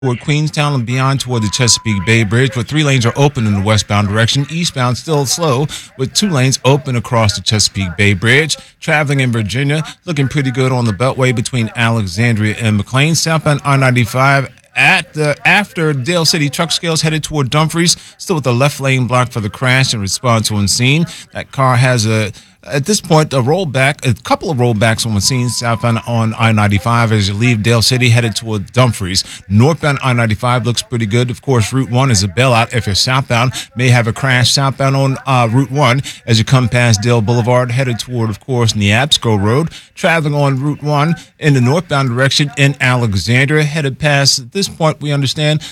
toward Queenstown and beyond toward the Chesapeake Bay Bridge, but 3 lanes are open in the westbound direction. Eastbound still slow with 2 lanes open across the Chesapeake Bay Bridge. Traveling in Virginia, looking pretty good on the Beltway between Alexandria and McLean. Southbound I-95 after Dale City, truck scales headed toward Dumfries, still with the left lane blocked for the crash in response to unseen. That car has at this point, a couple of rollbacks on the scene southbound on I-95 as you leave Dale City headed toward Dumfries. Northbound I-95 looks pretty good. Of course, Route 1 is a bailout. If you're southbound, may have a crash southbound on Route 1 as you come past Dale Boulevard headed toward, of course, Neabsco Road. Traveling on Route 1 in the northbound direction in Alexandria, headed past, at this point, we understand,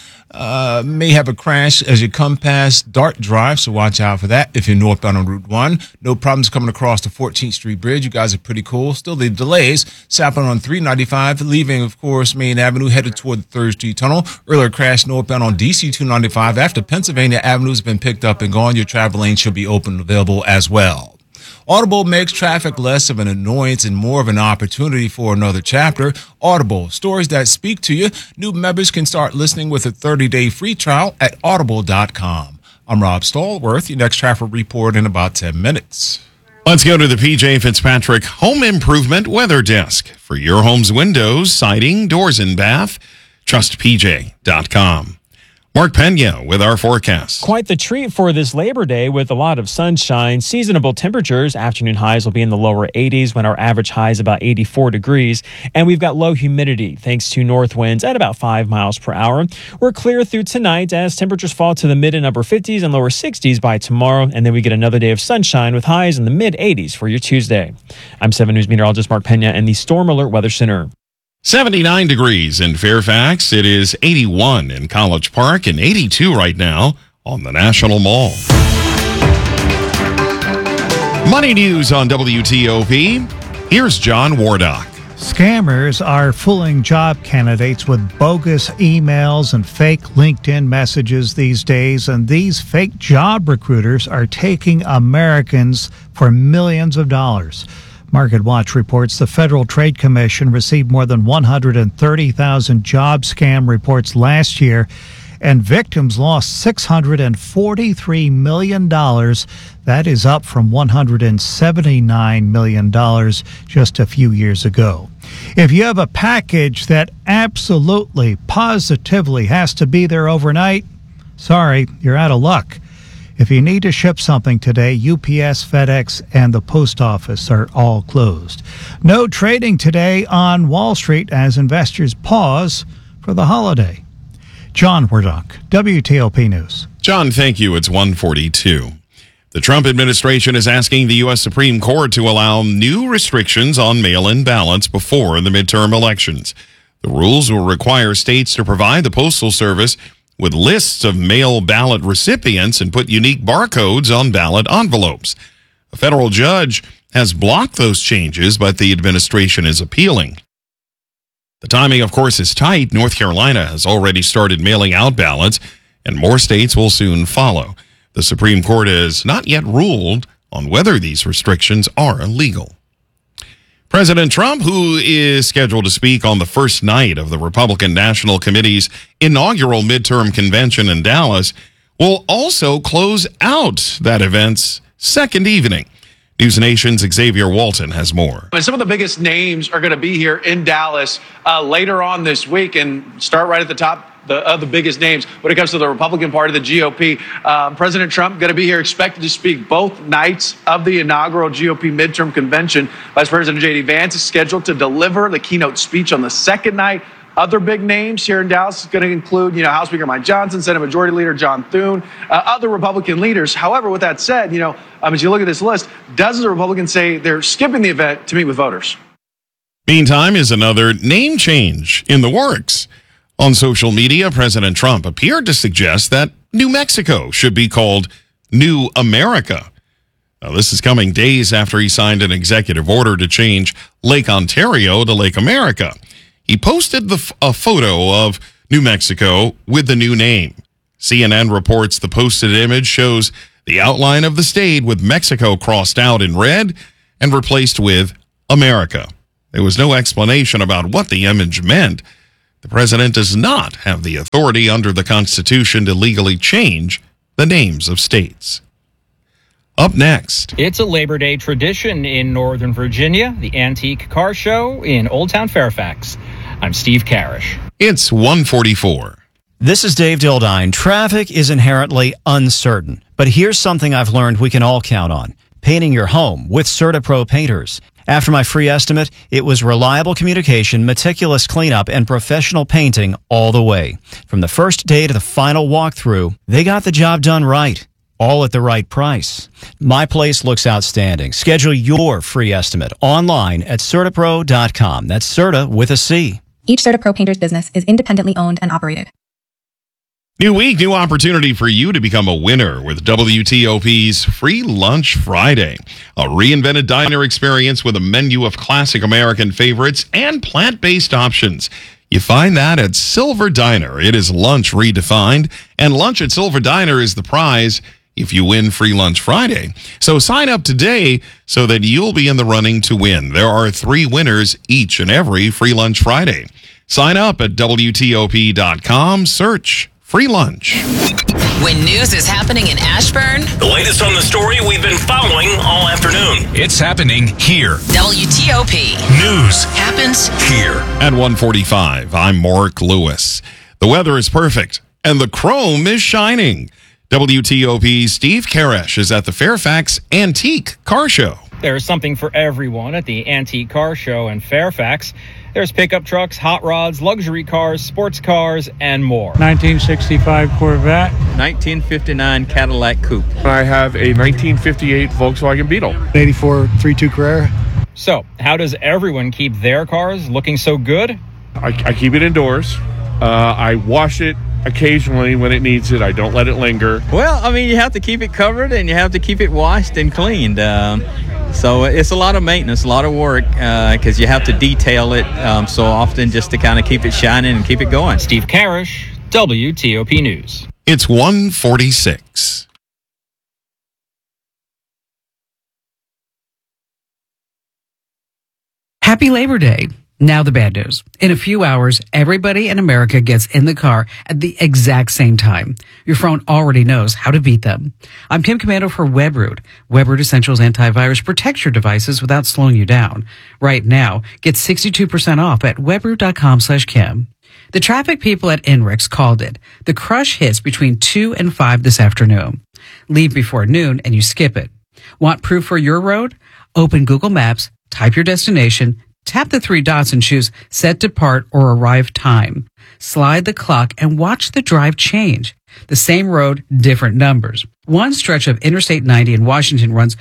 may have a crash as you come past Dart Drive, so watch out for that if you're northbound on Route 1. No problems coming across the 14th Street Bridge. You guys are pretty cool. Still the delays southbound on 395, leaving, of course, Main Avenue headed toward the 3rd Street Tunnel. Earlier crash northbound on DC 295 after Pennsylvania Avenue has been picked up and gone. Your travel lane should be open and available as well. Audible makes traffic less of an annoyance and more of an opportunity for another chapter. Audible, stories that speak to you. New members can start listening with a 30-day free trial at audible.com. I'm Rob Stallworth. Your next traffic report in about 10 minutes. Let's go to the PJ Fitzpatrick Home Improvement Weather Desk. For your home's windows, siding, doors, and bath, trust PJ.com. Mark Pena with our forecast. Quite the treat for this Labor Day with a lot of sunshine. Seasonable temperatures. Afternoon highs will be in the lower 80s when our average high is about 84 degrees. And we've got low humidity thanks to north winds at about 5 miles per hour. We're clear through tonight as temperatures fall to the mid and upper 50s and lower 60s by tomorrow. And then we get another day of sunshine with highs in the mid 80s for your Tuesday. I'm 7 News meteorologist Mark Pena in the Storm Alert Weather Center. 79 degrees in Fairfax. It is 81 in College Park and 82 right now on the National Mall. Money news on WTOP. Here's John Wardock. Scammers are fooling job candidates with bogus emails and fake LinkedIn messages these days, and these fake job recruiters are taking Americans for millions of dollars. MarketWatch reports the Federal Trade Commission received more than 130,000 job scam reports last year, and victims lost $643 million. That is up from $179 million just a few years ago. If you have a package that absolutely, positively has to be there overnight, sorry, you're out of luck. If you need to ship something today, UPS, FedEx, and the post office are all closed. No trading today on Wall Street as investors pause for the holiday. John Wardock, WTOP News. John, thank you. It's 1:42. The Trump administration is asking the U.S. Supreme Court to allow new restrictions on mail-in ballots before the midterm elections. The rules will require states to provide the Postal Service with lists of mail ballot recipients and put unique barcodes on ballot envelopes. A federal judge has blocked those changes, but the administration is appealing. The timing, of course, is tight. North Carolina has already started mailing out ballots, and more states will soon follow. The Supreme Court has not yet ruled on whether these restrictions are illegal. President Trump, who is scheduled to speak on the first night of the Republican National Committee's inaugural midterm convention in Dallas, will also close out that event's second evening. News Nation's Xavier Walton has more. And some of the biggest names are going to be here in Dallas later on this week, and start right at the top of the biggest names when it comes to the Republican Party, the GOP. President Trump going to be here, expected to speak both nights of the inaugural GOP midterm convention. Vice President J.D. Vance is scheduled to deliver the keynote speech on the second night. Other big names here in Dallas is going to include, House Speaker Mike Johnson, Senate Majority Leader John Thune, other Republican leaders. However, with that said, as you look at this list, dozens of Republicans say they're skipping the event to meet with voters. Meantime, is another name change in the works. On social media, President Trump appeared to suggest that New Mexico should be called New America. Now, this is coming days after he signed an executive order to change Lake Ontario to Lake America. He posted a photo of New Mexico with the new name. CNN reports the posted image shows the outline of the state with Mexico crossed out in red and replaced with America. There was no explanation about what the image meant. The president does not have the authority under the Constitution to legally change the names of states. Up next. It's a Labor Day tradition in Northern Virginia, the Antique Car Show in Old Town Fairfax. I'm Steve Carish. It's 1:44. This is Dave Dildine. Traffic is inherently uncertain, but here's something I've learned we can all count on. Painting your home with CertaPro painters. After my free estimate, it was reliable communication, meticulous cleanup, and professional painting all the way. From the first day to the final walkthrough, they got the job done right. All at the right price. My place looks outstanding. Schedule your free estimate online at CertaPro.com. That's Certa with a C. Each CertaPro painter's business is independently owned and operated. New week, new opportunity for you to become a winner with WTOP's Free Lunch Friday. A reinvented diner experience with a menu of classic American favorites and plant-based options. You find that at Silver Diner. It is lunch redefined, and lunch at Silver Diner is the prize if you win Free Lunch Friday. So sign up today so that you'll be in the running to win. There are 3 winners each and every Free Lunch Friday. Sign up at WTOP.com. Search Free Lunch. When news is happening in Ashburn, the latest on the story we've been following all afternoon. It's happening here. WTOP. News happens here. At 1:45, I'm Mark Lewis. The weather is perfect, and the chrome is shining. WTOP's Steve Carish is at the Fairfax Antique Car Show. There's something for everyone at the Antique Car Show in Fairfax. There's pickup trucks, hot rods, luxury cars, sports cars, and more. 1965 Corvette. 1959 Cadillac Coupe. I have a 1958 Volkswagen Beetle. 84 3.2 Carrera. So, how does everyone keep their cars looking so good? I keep it indoors. I wash it occasionally when it needs it. I don't let it linger. Well, I mean, you have to keep it covered and you have to keep it washed and cleaned. So it's a lot of maintenance, a lot of work, because you have to detail it so often just to kind of keep it shining and keep it going. Steve Carish, WTOP News. It's 1:46. Happy Labor Day. Now the bad news. In a few hours, everybody in America gets in the car at the exact same time. Your phone already knows how to beat them. I'm Kim Commando for WebRoot. WebRoot Essentials Antivirus protects your devices without slowing you down. Right now, get 62% off at webroot.com/Kim. The traffic people at NREX called it. The crush hits between 2 and 5 this afternoon. Leave before noon and you skip it. Want proof for your road? Open Google Maps, type your destination, tap the 3 dots and choose Set Depart or Arrive Time. Slide the clock and watch the drive change. The same road, different numbers. One stretch of Interstate 90 in Washington runs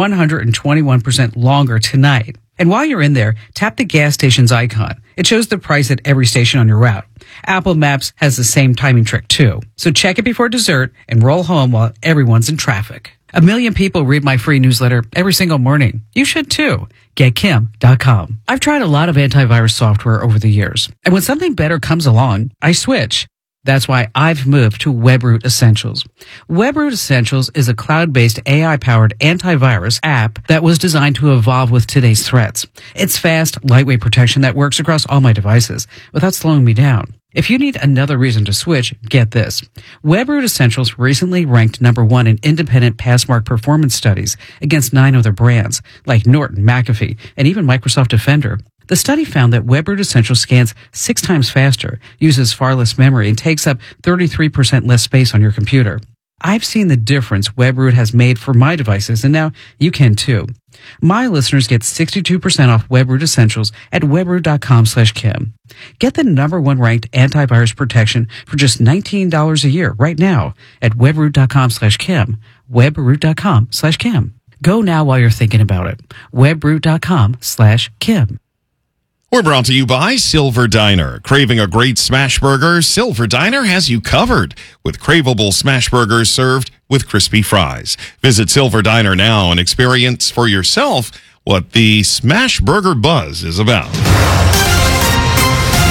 121% longer tonight. And while you're in there, tap the gas station's icon. It shows the price at every station on your route. Apple Maps has the same timing trick too. So check it before dessert and roll home while everyone's in traffic. 1 million people read my free newsletter every single morning. You should too. GetKim.com. I've tried a lot of antivirus software over the years, and when something better comes along, I switch. That's why I've moved to WebRoot Essentials. WebRoot Essentials is a cloud-based AI-powered antivirus app that was designed to evolve with today's threats. It's fast, lightweight protection that works across all my devices without slowing me down. If you need another reason to switch, get this. WebRoot Essentials recently ranked #1 in independent Passmark performance studies against 9 other brands, like Norton, McAfee, and even Microsoft Defender. The study found that WebRoot Essentials scans 6 times faster, uses far less memory, and takes up 33% less space on your computer. I've seen the difference WebRoot has made for my devices, and now you can too. My listeners get 62% off WebRoot Essentials at webroot.com/Kim. Get the #1 ranked antivirus protection for just $19 a year right now at webroot.com/Kim. webroot.com/Kim. Go now while you're thinking about it. webroot.com/Kim. We're brought to you by Silver Diner. Craving a great smash burger? Silver Diner has you covered with craveable smash burgers served with crispy fries. Visit Silver Diner now and experience for yourself what the smash burger buzz is about.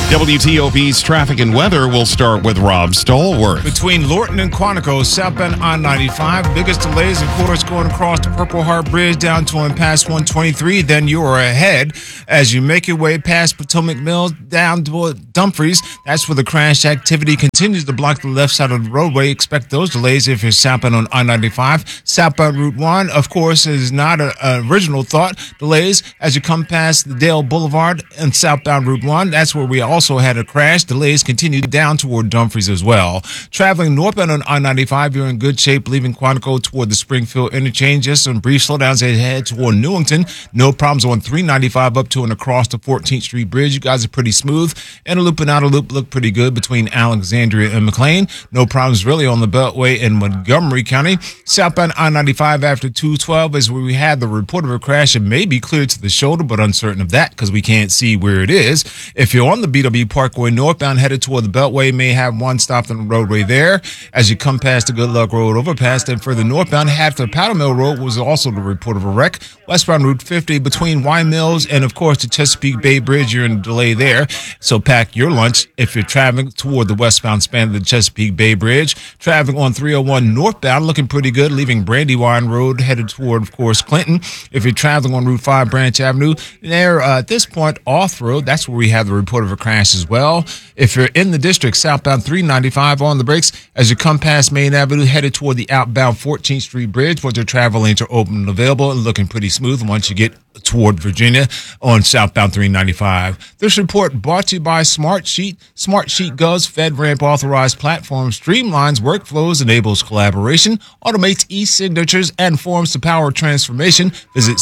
WTOP's traffic and weather will start with Rob Stallworth. Between Lorton and Quantico, southbound I-95, biggest delays, of course, going across the Purple Heart Bridge down to and past 123. Then you are ahead as you make your way past Potomac Mills down to Dumfries. That's where the crash activity continues to block the left side of the roadway. Expect those delays if you're southbound on I-95. Southbound Route 1, of course, is not an original thought. Delays as you come past the Dale Boulevard and southbound Route 1. That's where we also had a crash. Delays continue down toward Dumfries as well. Traveling northbound on I-95, you're in good shape, leaving Quantico toward the Springfield interchange. Just some brief slowdowns ahead toward Newington. No problems on 395 up to and across the 14th Street Bridge. You guys are pretty smooth. Inner loop and outer loop look pretty good between Alexandria and McLean. No problems really on the Beltway in Montgomery County. Southbound I-95 after 212 is where we had the report of a crash. It may be clear to the shoulder, but uncertain of that because we can't see where it is. If you're on the BW Parkway northbound headed toward the Beltway, may have one stop on the roadway there. As you come past the Good Luck Road overpass, then further northbound, after Powder Mill Road was also the report of a wreck. Westbound Route 50 between Y Mills and, of course, the Chesapeake Bay Bridge, you're in a delay there. So pack your lunch if you're traveling toward the westbound span of the Chesapeake Bay Bridge. Traveling on 301 northbound, looking pretty good, leaving Brandywine Road headed toward, of course, Clinton. If you're traveling on Route 5 Branch Avenue, there at this point, off road, that's where we have the report of a crash as well. If you're in the district, southbound 395 on the brakes as you come past Main Avenue, headed toward the outbound 14th Street Bridge, where their travel lanes are open and available and looking pretty smooth once you get toward Virginia on southbound 395. This report brought to you by Smartsheet. Smartsheet Gov's FedRAMP authorized platform streamlines workflows, enables collaboration, automates e-signatures, and forms to power transformation. Visit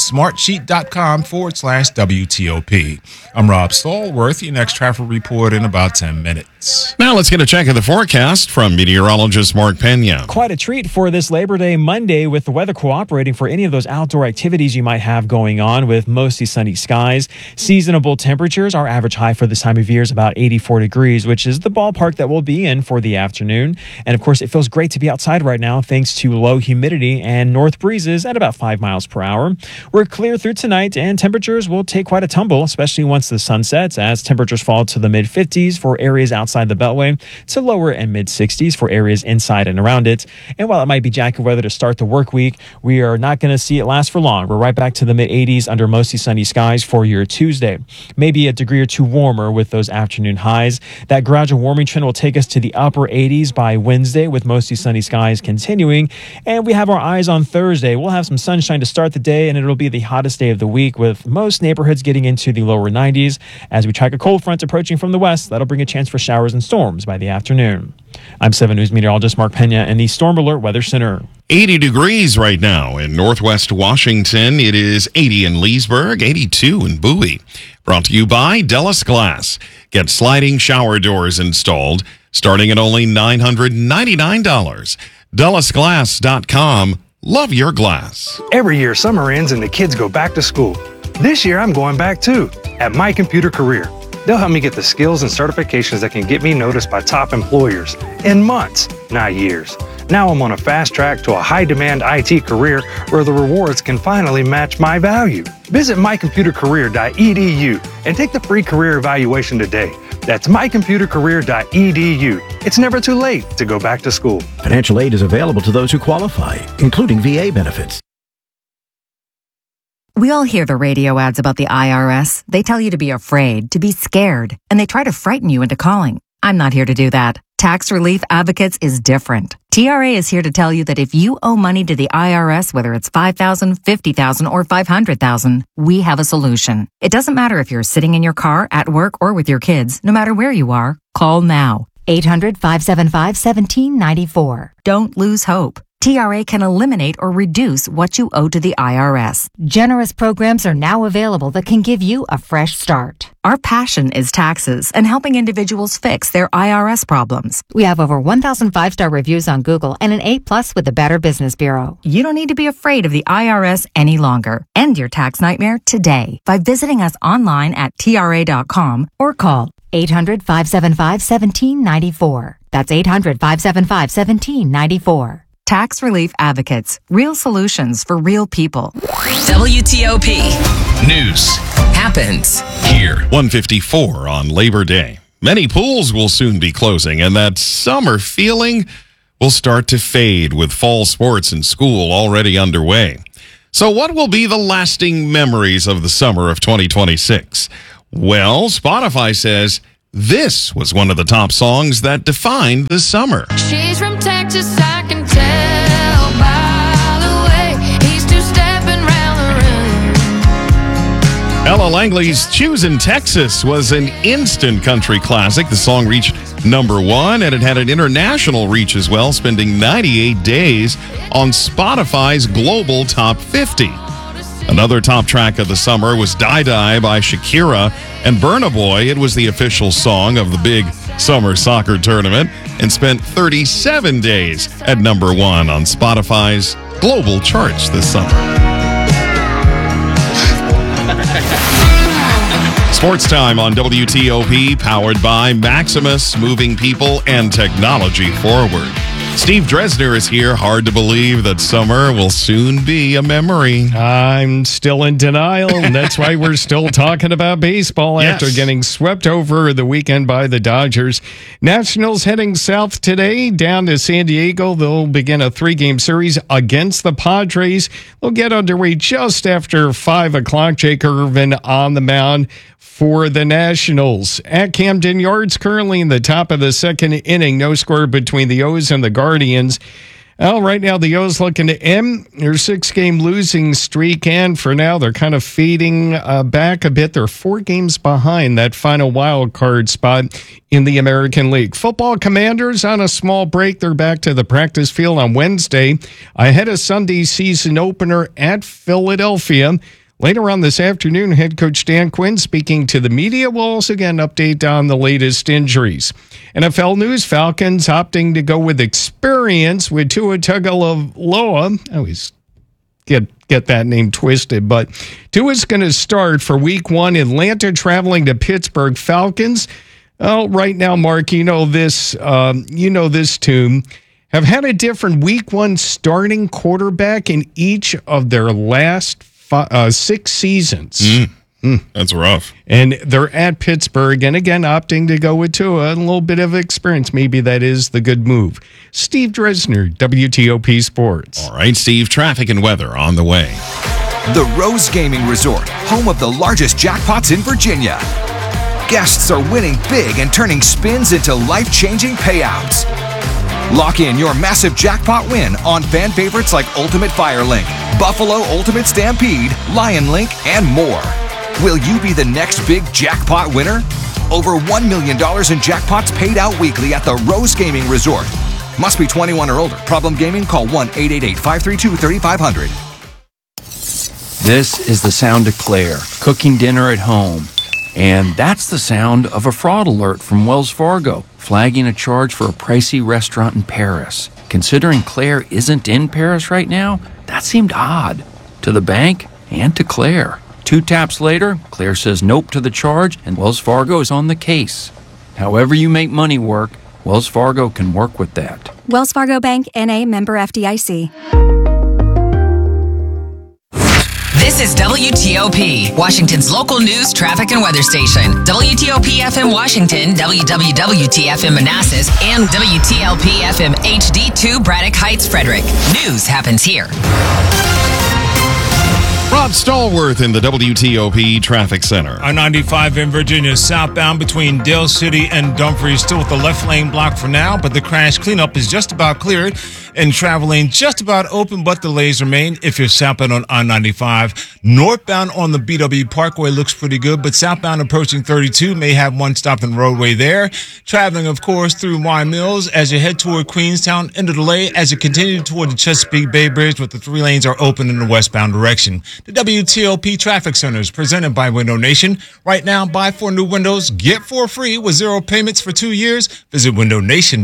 smartsheet.com/WTOP. I'm Rob Stallworth. Your next traffic report in about 10 minutes. Now let's get a check of the forecast from meteorologist Mark Pena. Quite a treat for this Labor Day Monday with the weather cooperating for any of those outdoor activities you might have going on with mostly sunny skies. Seasonable temperatures, our average high for this time of year is about 84 degrees, which is the ballpark that we'll be in for the afternoon. And of course, it feels great to be outside right now thanks to low humidity and north breezes at about 5 miles per hour. We're clear through tonight and temperatures will take quite a tumble, especially once the sun sets, as temperatures fall to the mid-50s for areas outside the Beltway to lower and mid-60s for areas inside and around it. And while it might be jacket weather to start the work week, we are not going to see it last for long. We're right back to the mid-80s under mostly sunny skies for your Tuesday. Maybe a degree or two warmer with those afternoon highs. That gradual warming trend will take us to the upper 80s by Wednesday with mostly sunny skies continuing. And we have our eyes on Thursday. We'll have some sunshine to start the day, and it'll be the hottest day of the week with most neighborhoods getting into the lower 90s. As we track a cold front approaching from the west, that'll bring a chance for showers and storms by the afternoon. I'm 7 News meteorologist Mark Pena in the Storm Alert Weather Center. 80 degrees right now in Northwest Washington. It is 80 in Leesburg, 82 in Bowie. Brought to you by Dellis Glass. Get sliding shower doors installed starting at only $999. DellisGlass.com. Love your glass. Every year, summer ends and the kids go back to school. This year, I'm going back too, at My Computer Career. They'll help me get the skills and certifications that can get me noticed by top employers in months, not years. Now I'm on a fast track to a high-demand IT career where the rewards can finally match my value. Visit mycomputercareer.edu and take the free career evaluation today. That's mycomputercareer.edu. It's never too late to go back to school. Financial aid is available to those who qualify, including VA benefits. We all hear the radio ads about the IRS. They tell you to be afraid, to be scared, and they try to frighten you into calling. I'm not here to do that. Tax Relief Advocates is different. TRA is here to tell you that if you owe money to the IRS, whether it's $5,000, $50,000, or $500,000, we have a solution. It doesn't matter if you're sitting in your car, at work, or with your kids. No matter where you are, call now. 800-575-1794. Don't lose hope. TRA can eliminate or reduce what you owe to the IRS. Generous programs are now available that can give you a fresh start. Our passion is taxes and helping individuals fix their IRS problems. We have over 1,000 5-star reviews on Google and an A+ with the Better Business Bureau. You don't need to be afraid of the IRS any longer. End your tax nightmare today by visiting us online at TRA.com or call 800-575-1794. That's 800-575-1794. Tax Relief Advocates. Real solutions for real people. WTOP. News happens here. 154 on Labor Day. Many pools will soon be closing, and that summer feeling will start to fade with fall sports and school already underway. So what will be the lasting memories of the summer of 2026? Well, Spotify says this was one of the top songs that defined the summer. She's from Texas, I can tell by the way he's two-stepping round the room. Ella Langley's Choosing Texas was an instant country classic. The song reached #1, and it had an international reach as well, spending 98 days on Spotify's global top 50. Another top track of the summer was Die Die by Shakira and Burna Boy. It was the official song of the big summer soccer tournament and spent 37 days at #1 on Spotify's global charts this summer. Sports Time on WTOP, powered by Maximus, moving people and technology forward. Steve Dresner is here. Hard to believe that summer will soon be a memory. I'm still in denial. That's why we're still talking about baseball after getting swept over the weekend by the Dodgers. Nationals heading south today down to San Diego. They'll begin a 3-game series against the Padres. They'll get underway just after 5 o'clock. Jake Irvin on the mound for the Nationals. At Camden Yards, currently in the top of the second inning, no score between the O's and the Guardians. Well, right now the O's looking to end their 6-game losing streak, and for now they're kind of fading back a bit. They're 4 games behind that final wild card spot in the American League. Football Commanders on a small break. They're back to the practice field on Wednesday ahead of Sunday's season opener at Philadelphia. Later on this afternoon, head coach Dan Quinn speaking to the media will also get an update on the latest injuries. NFL news, Falcons opting to go with experience with Tua Tagovailoa. I always get that name twisted, but Tua's going to start for week 1. Atlanta traveling to Pittsburgh. Falcons, well, right now, Mark, you know this too, have had a different week 1 starting quarterback in each of their last 6 seasons. That's rough. And they're at Pittsburgh, and again, opting to go with Tua. A little bit of experience. Maybe that is the good move. Steve Dresner, WTOP Sports. All right, Steve, traffic and weather on the way. The Rose Gaming Resort, home of the largest jackpots in Virginia. Guests are winning big and turning spins into life-changing payouts. Lock in your massive jackpot win on fan favorites like Ultimate Firelink, Buffalo Ultimate Stampede, Lion Link, and more. Will you be the next big jackpot winner? Over $1 million in jackpots paid out weekly at the Rose Gaming Resort. Must be 21 or older. Problem gaming? Call 1-888-532-3500. This is the sound of Claire, cooking dinner at home. And that's the sound of a fraud alert from Wells Fargo, flagging a charge for a pricey restaurant in Paris. Considering Claire isn't in Paris right now, that seemed odd to the bank and to Claire. 2 taps later, Claire says nope to the charge, and Wells Fargo is on the case. However you make money work, Wells Fargo can work with that. Wells Fargo Bank, N.A., member FDIC. This is WTOP, Washington's local news, traffic, and weather station. WTOP FM Washington, WWWT-FM Manassas, and WTLP FM HD2 Braddock Heights, Frederick. News happens here. Rob Stallworth in the WTOP Traffic Center. I-95 in Virginia, southbound between Dale City and Dumfries, still with the left lane blocked for now, but the crash cleanup is just about cleared and travel lane just about open, but delays remain if you're southbound on I-95. Northbound on the BW Parkway looks pretty good, but southbound approaching 32 may have one stop in the roadway there. Traveling, of course, through Wine Mills as you head toward Queenstown, into delay as you continue toward the Chesapeake Bay Bridge, but the 3 lanes are open in the westbound direction. The WTOP Traffic Center is presented by Window Nation. Right now, buy 4 new windows, get 4 free with 0 payments for 2 years. Visit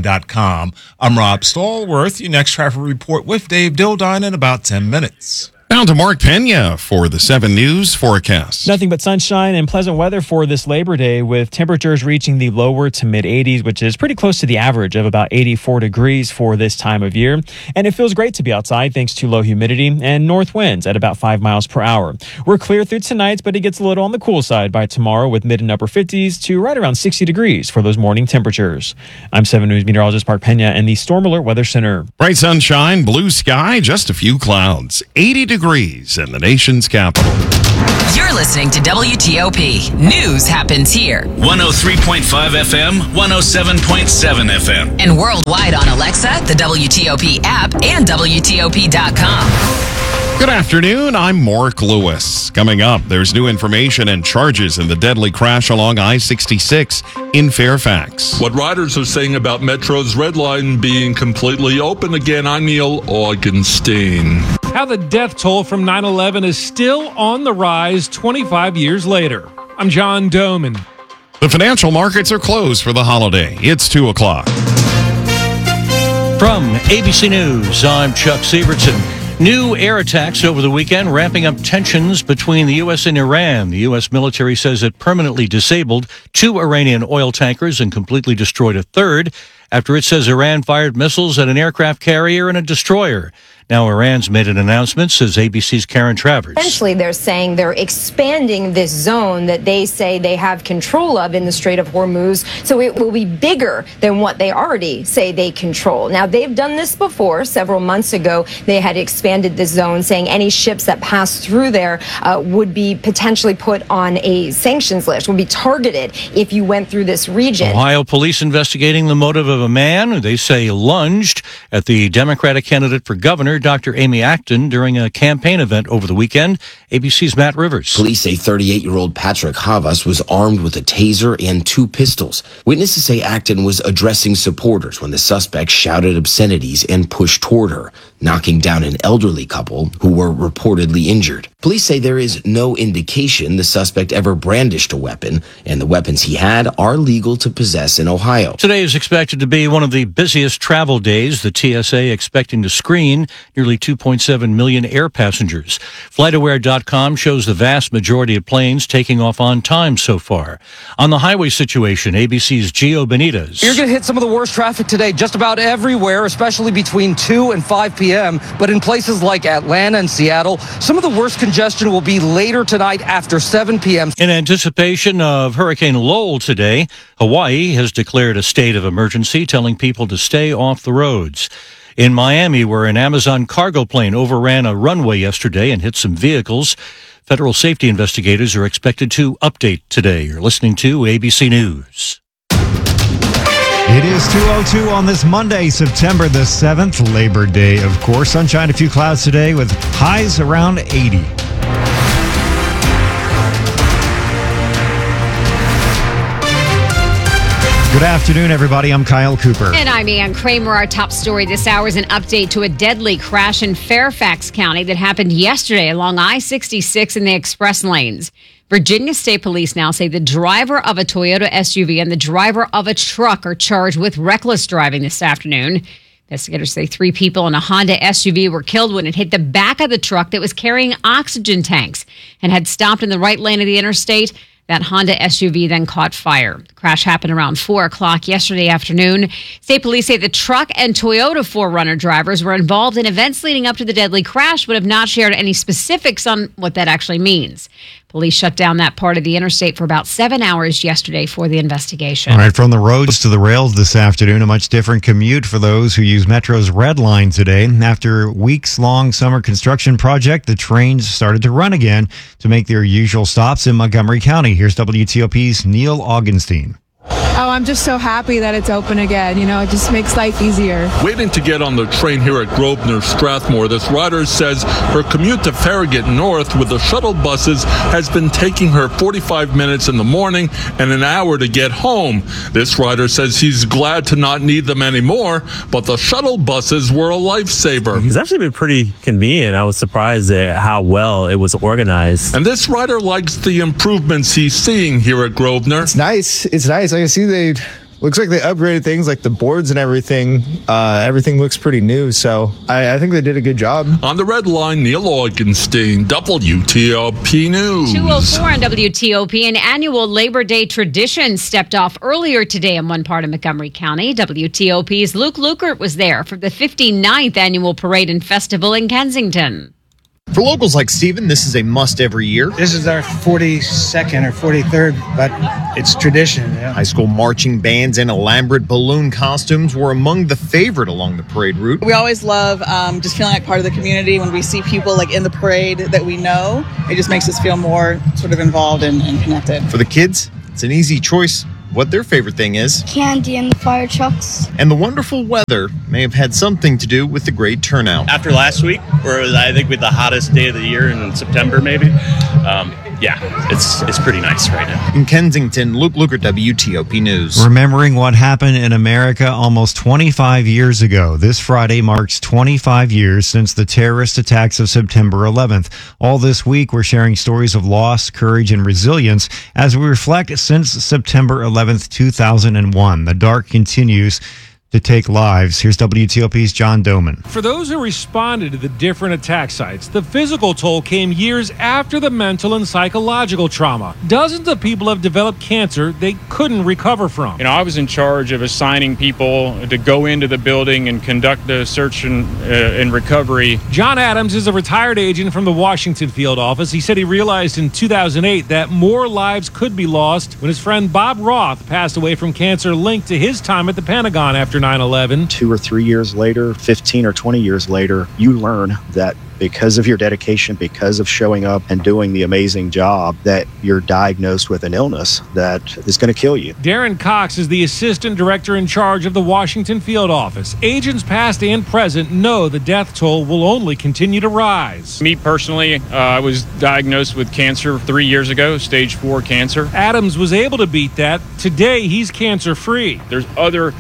windownation.com. I'm Rob Stallworth. Your next traffic report with Dave Dildine in about 10 minutes. Now to Mark Pena for the 7 News forecast. Nothing but sunshine and pleasant weather for this Labor Day, with temperatures reaching the lower to mid 80s, which is pretty close to the average of about 84 degrees for this time of year. And it feels great to be outside thanks to low humidity and north winds at about 5 miles per hour. We're clear through tonight, but it gets a little on the cool side by tomorrow, with mid and upper 50s to right around 60 degrees for those morning temperatures. I'm 7 News meteorologist Mark Pena in the Storm Alert Weather Center. Bright sunshine, blue sky, just a few clouds. 80 degrees in the nation's capital. You're listening to WTOP. News happens here. 103.5 FM, 107.7 FM. And worldwide on Alexa, the WTOP app, and WTOP.com. Good afternoon, I'm Mark Lewis. Coming up, there's new information and charges in the deadly crash along I-66 in Fairfax. What riders are saying about Metro's Red Line being completely open again, I'm Neil Augenstein. How the death toll from 9/11 is still on the rise 25 years later. I'm John Doman. The financial markets are closed for the holiday. It's 2 o'clock. From ABC News, I'm Chuck Sievertson. New air attacks over the weekend, ramping up tensions between the U.S. and Iran. The U.S. military says it permanently disabled 2 Iranian oil tankers and completely destroyed a third after it says Iran fired missiles at an aircraft carrier and a destroyer. Now Iran's made an announcement, says ABC's Karen Travers. Essentially, they're saying they're expanding this zone that they say they have control of in the Strait of Hormuz, so it will be bigger than what they already say they control. Now, they've done this before. Several months ago, they had expanded this zone, saying any ships that pass through there would be potentially put on a sanctions list, would be targeted if you went through this region. Ohio police investigating the motive of a man who they say lunged at the Democratic candidate for governor, Dr. Amy Acton, during a campaign event over the weekend. ABC's Matt Rivers. Police say 38-year-old Patrick Havas was armed with a taser and 2 pistols. Witnesses say Acton was addressing supporters when the suspect shouted obscenities and pushed toward her, knocking down an elderly couple who were reportedly injured. Police say there is no indication the suspect ever brandished a weapon, and the weapons he had are legal to possess in Ohio. Today is expected to be one of the busiest travel days. The TSA expecting to screen nearly 2.7 million air passengers. FlightAware.com shows the vast majority of planes taking off on time so far. On the highway situation, ABC's Gio Benitez. You're going to hit some of the worst traffic today just about everywhere, especially between 2 and 5 p.m. But in places like Atlanta and Seattle, some of the worst congestion will be later tonight after 7 p.m. In anticipation of Hurricane Lowell today, Hawaii has declared a state of emergency, telling people to stay off the roads. In Miami, where an Amazon cargo plane overran a runway yesterday and hit some vehicles, federal safety investigators are expected to update today. You're listening to ABC News. It is 2:02 on this Monday, September the 7th, Labor Day, of course. Sunshine, a few clouds today with highs around 80. Good afternoon, everybody. I'm Kyle Cooper. And I'm Ann Kramer. Our top story this hour is an update to a deadly crash in Fairfax County that happened yesterday along I-66 in the express lanes. Virginia State Police now say the driver of a Toyota SUV and the driver of a truck are charged with reckless driving this afternoon. Investigators say 3 people in a Honda SUV were killed when it hit the back of the truck that was carrying oxygen tanks and had stopped in the right lane of the interstate. That Honda SUV then caught fire. The crash happened around 4 o'clock yesterday afternoon. State police say the truck and Toyota 4Runner drivers were involved in events leading up to the deadly crash, but have not shared any specifics on what that actually means. Police shut down that part of the interstate for about 7 hours yesterday for the investigation. All right, from the roads to the rails this afternoon, a much different commute for those who use Metro's Red Line today. After a weeks-long summer construction project, the trains started to run again to make their usual stops in Montgomery County. Here's WTOP's Neil Augenstein. Oh, I'm just so happy that it's open again. You know, it just makes life easier. Waiting to get on the train here at Grosvenor Strathmore, this rider says her commute to Farragut North with the shuttle buses has been taking her 45 minutes in the morning and an hour to get home. This rider says he's glad to not need them anymore, but the shuttle buses were a lifesaver. It's actually been pretty convenient. I was surprised at how well it was organized. And this rider likes the improvements he's seeing here at Grosvenor. It's nice. It's nice. I can see they looks like they upgraded things like the boards and everything. Everything looks pretty new, so I think they did a good job. On the Red Line, Neil Augenstein, WTOP News. 204 on WTOP. An annual Labor Day tradition stepped off earlier today in one part of Montgomery County. WTOP's Luke Lukert was there for the 59th annual parade and festival in Kensington. For locals like Steven, this is a must every year. This is our 42nd or 43rd, but it's tradition. Yeah. High school marching bands and elaborate balloon costumes were among the favorite along the parade route. We always love just feeling like part of the community when we see people like in the parade that we know. It just makes us feel more sort of involved and connected. For the kids, it's an easy choice what their favorite thing is. Candy and the fire trucks. And the wonderful weather may have had something to do with the great turnout. After last week, where it was, I think, with the hottest day of the year in September, maybe. It's pretty nice right now. In Kensington, Luke Lukert, WTOP News. Remembering what happened in America almost 25 years ago. This Friday marks 25 years since the terrorist attacks of September 11th. All this week, we're sharing stories of loss, courage, and resilience as we reflect since September 11th, 2001. The dark continues to take lives. Here's WTOP's John Doman. For those who responded to the different attack sites, the physical toll came years after the mental and psychological trauma. Dozens of people have developed cancer they couldn't recover from. I was in charge of assigning people to go into the building and conduct the search and recovery. John Adams is a retired agent from the Washington field office. He said he realized in 2008 that more lives could be lost when his friend Bob Roth passed away from cancer linked to his time at the Pentagon after 9/11. 2 or 3 years later, 15 or 20 years later, you learn that because of your dedication, because of showing up and doing the amazing job, that you're diagnosed with an illness that is going to kill you. Darren Cox is the assistant director in charge of the Washington field office. Agents past and present know the death toll will only continue to rise. Me personally, I was diagnosed with cancer 3 years ago, stage 4 cancer. Adams was able to beat that. Today, he's cancer-free. There's other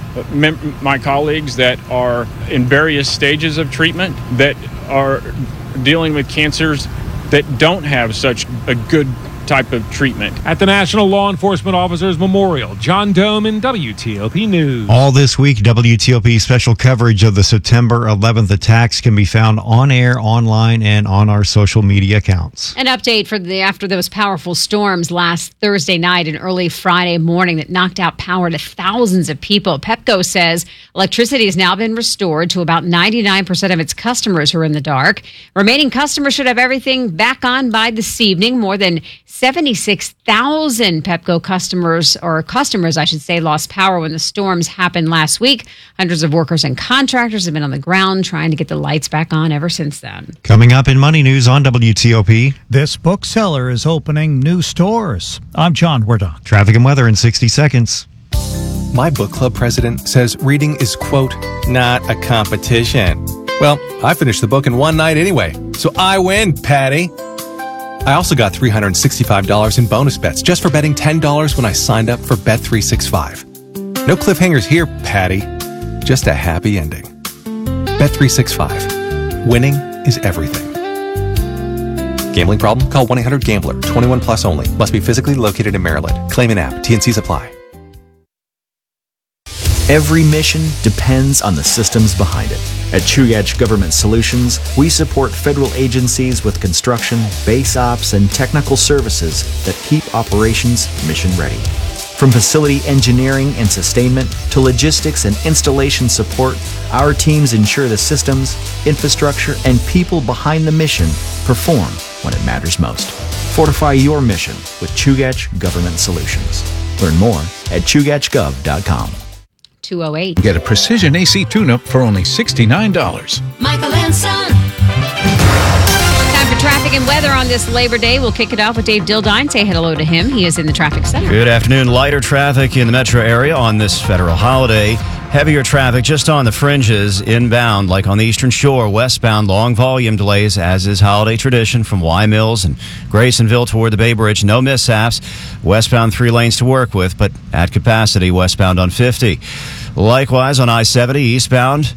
my colleagues that are in various stages of treatment that are dealing with cancers that don't have such a good type of treatment. At the National Law Enforcement Officers Memorial, John Doman, WTOP News. All this week, WTOP special coverage of the September 11th attacks can be found on air, online, and on our social media accounts. An update after those powerful storms last Thursday night and early Friday morning that knocked out power to thousands of people. Pepco says electricity has now been restored to about 99% of its customers who are in the dark. Remaining customers should have everything back on by this evening. More than 76,000 Pepco customers, lost power when the storms happened last week. Hundreds of workers and contractors have been on the ground trying to get the lights back on ever since then. Coming up in Money News on WTOP. This bookseller is opening new stores. I'm John Wardock. Traffic and weather in 60 seconds. My book club president says reading is, quote, not a competition. Well, I finished the book in one night anyway, so I win, Patty. I also got $365 in bonus bets just for betting $10 when I signed up for Bet365. No cliffhangers here, Patty. Just a happy ending. Bet365. Winning is everything. Gambling problem? Call 1-800-GAMBLER. 21 plus only. Must be physically located in Maryland. Claim in app. T&Cs apply. Every mission depends on the systems behind it. At Chugach Government Solutions, we support federal agencies with construction, base ops, and technical services that keep operations mission ready. From facility engineering and sustainment to logistics and installation support, our teams ensure the systems, infrastructure, and people behind the mission perform when it matters most. Fortify your mission with Chugach Government Solutions. Learn more at chugachgov.com. 208. Get a precision AC tune-up for only $69. Michael and Son. Time for traffic and weather on this Labor Day. We'll kick it off with Dave Dildine. Say hello to him. He is in the traffic center. Good afternoon. Lighter traffic in the metro area on this federal holiday. Heavier traffic just on the fringes inbound, like on the Eastern Shore. Westbound, long volume delays, as is holiday tradition from Y Mills and Graysonville toward the Bay Bridge. No mishaps. Westbound 3 lanes to work with, but at capacity westbound on 50. Likewise on I-70 eastbound.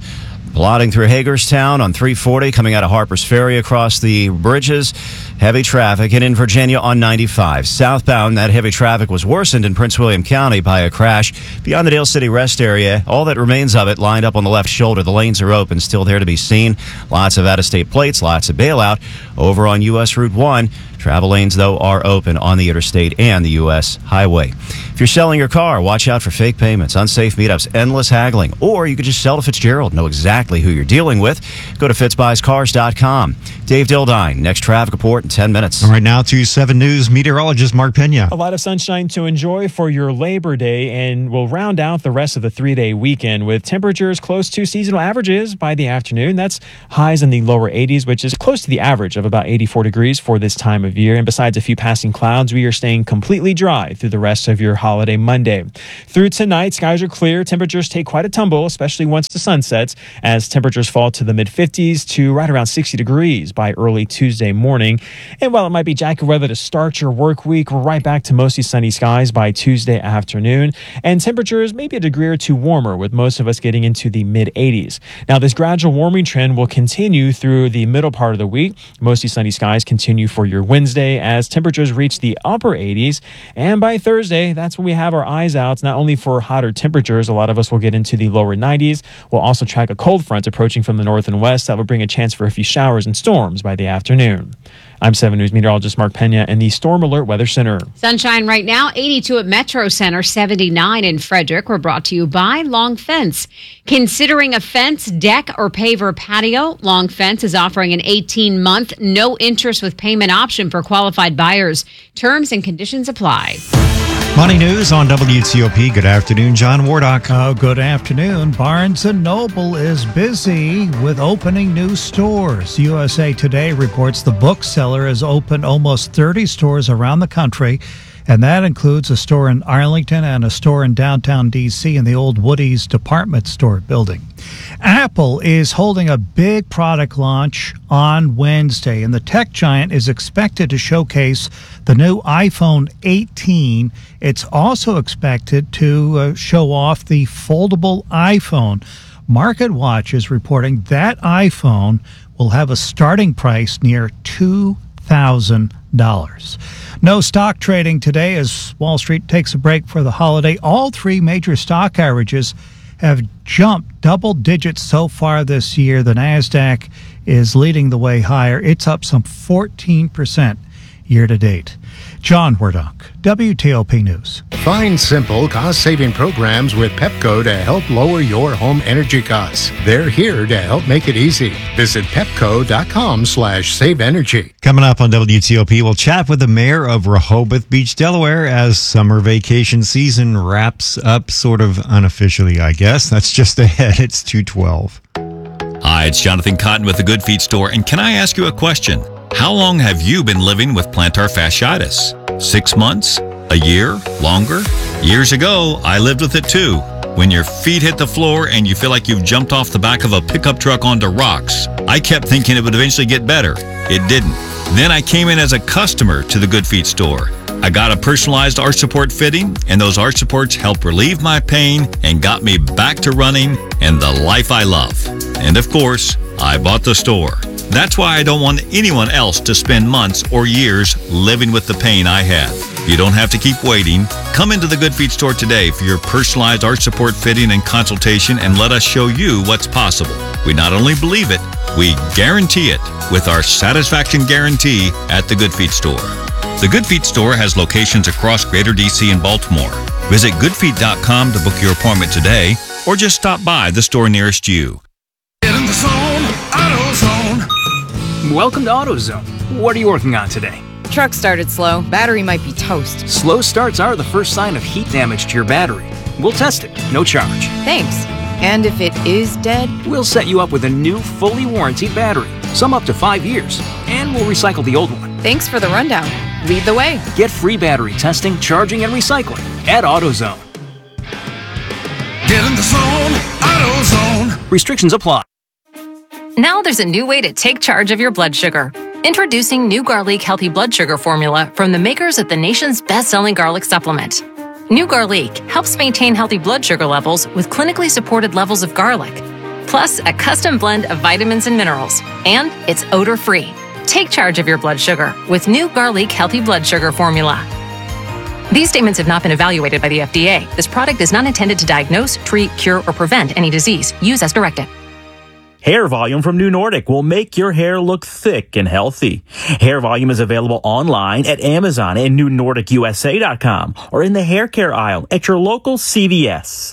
Plodding through Hagerstown on 340, coming out of Harper's Ferry across the bridges. Heavy traffic. And in Virginia on 95. Southbound, that heavy traffic was worsened in Prince William County by a crash. Beyond the Dale City Rest area, all that remains of it lined up on the left shoulder. The lanes are open, still there to be seen. Lots of out-of-state plates, lots of bailout. Over on U.S. Route 1, travel lanes, though, are open on the interstate and the U.S. highway. If you're selling your car, watch out for fake payments, unsafe meetups, endless haggling. Or you could just sell to Fitzgerald, know exactly who you're dealing with. Go to fitzbuyscars.com. Dave Dildine, next traffic report in 10 minutes. All right, now to 7 News meteorologist Mark Pena. A lot of sunshine to enjoy for your Labor Day, and we'll round out the rest of the 3-day weekend with temperatures close to seasonal averages by the afternoon. That's highs in the lower 80s, which is close to the average of about 84 degrees for this time of year. And besides a few passing clouds, we are staying completely dry through the rest of your holiday Monday. Through tonight, skies are clear. Temperatures take quite a tumble, especially once the sun sets, as temperatures fall to the mid-50s to right around 60 degrees by early Tuesday morning. And while it might be jacket weather to start your work week, we're right back to mostly sunny skies by Tuesday afternoon. And temperatures maybe a degree or two warmer, with most of us getting into the mid-80s. Now, this gradual warming trend will continue through the middle part of the week. Mostly sunny skies continue for your Wednesday as temperatures reach the upper 80s. And by Thursday, that's when we have our eyes out, not only for hotter temperatures. A lot of us will get into the lower 90s. We'll also track a cold front approaching from the north and west that will bring a chance for a few showers and storms by the afternoon. I'm 7 News meteorologist Mark Pena in the Storm Alert Weather Center. Sunshine right now, 82 at Metro Center, 79 in Frederick. We're brought to you by Long Fence. Considering a fence, deck, or paver patio, Long Fence is offering an 18-month, no interest with payment option for qualified buyers. Terms and conditions apply. Money News on WTOP. Good afternoon, John Wardock. Oh, good afternoon. Barnes & Noble is busy with opening new stores. USA Today reports the bookseller has opened almost 30 stores around the country, and that includes a store in Arlington and a store in downtown D.C. in the old Woody's department store building. Apple is holding a big product launch on Wednesday, and the tech giant is expected to showcase the new iPhone 18. It's also expected to show off the foldable iPhone. MarketWatch is reporting that iPhone will have a starting price near $2,000. No stock trading today as Wall Street takes a break for the holiday. All 3 major stock averages have jumped double digits so far this year. The NASDAQ is leading the way higher. It's up some 14% year to date. John Wardock, WTOP News. Find simple, cost-saving programs with Pepco to help lower your home energy costs. They're here to help make it easy. Visit pepco.com/saveenergy. Coming up on WTOP, we'll chat with the mayor of Rehoboth Beach, Delaware, as summer vacation season wraps up sort of unofficially, I guess. That's just ahead. It's 2:12. Hi, it's Jonathan Cotton with the Good Feet Store, and can I ask you a question? How long have you been living with plantar fasciitis? 6 months? A year? Longer? Years ago, I lived with it too. When your feet hit the floor and you feel like you've jumped off the back of a pickup truck onto rocks. I kept thinking it would eventually get better. It didn't. Then I came in as a customer to the Good Feet Store. I got a personalized arch support fitting, and those arch supports helped relieve my pain and got me back to running and the life I love. And of course, I bought the store. That's why I don't want anyone else to spend months or years living with the pain I have. You don't have to keep waiting. Come into the Good Feet Store today for your personalized arch support fitting and consultation, and let us show you what's possible. We not only believe it, we guarantee it with our satisfaction guarantee at the Good Feet Store. The Good Feet Store has locations across Greater DC and Baltimore. Visit goodfeet.com to book your appointment today, or just stop by the store nearest you. Get in the zone, AutoZone. Welcome to AutoZone. What are you working on today? Truck started slow. Battery might be toast. Slow starts are the first sign of heat damage to your battery. We'll test it, no charge. Thanks. And if it is dead? We'll set you up with a new, fully warranted battery, some up to 5 years, and we'll recycle the old one. Thanks for the rundown. Lead the way. Get free battery testing, charging, and recycling at AutoZone. Get in the zone, AutoZone. Restrictions apply. Now there's a new way to take charge of your blood sugar. Introducing new Garlic Healthy Blood Sugar Formula from the makers of the nation's best-selling garlic supplement. New Garlic helps maintain healthy blood sugar levels with clinically supported levels of garlic. plus a custom blend of vitamins and minerals. And it's odor-free. Take charge of your blood sugar with new Garlic Healthy Blood Sugar Formula. These statements have not been evaluated by the FDA. This product is not intended to diagnose, treat, cure, or prevent any disease. Use as directed. Hair Volume from New Nordic will make your hair look thick and healthy. Hair Volume is available online at Amazon and NewNordicUSA.com or in the hair care aisle at your local CVS.